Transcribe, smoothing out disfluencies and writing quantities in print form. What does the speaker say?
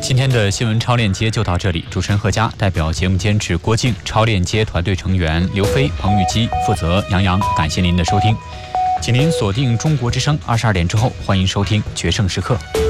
今天的新闻超链接就到这里，主持人贺佳，代表节目监制郭靖，超链接团队成员刘飞、彭玉基，负责杨洋。感谢您的收听，请您锁定中国之声，22点之后欢迎收听《决胜时刻》。